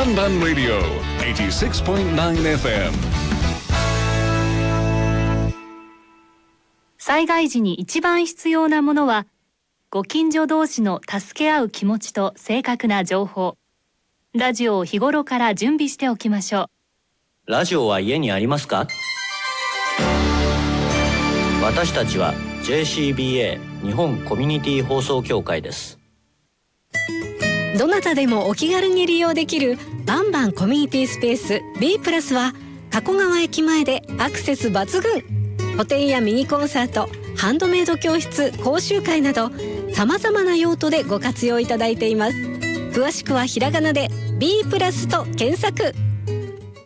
バンバンラディオ 86.9 FM。 災害時に一番必要なものは、ご近所同士の助け合う気持ちと正確な情報。ラジオを日頃から準備しておきましょう。ラジオは家にありますか？私たちは JCBA 日本コミュニティ放送協会です。 どなたでもお気軽に利用できるバンバンコミュニティスペース B プラスは、加古川駅前でアクセス抜群。個展やミニコンサート、ハンドメイド教室、講習会などさまざまな用途でご活用いただいています。詳しくはひらがなで B プラスと検索。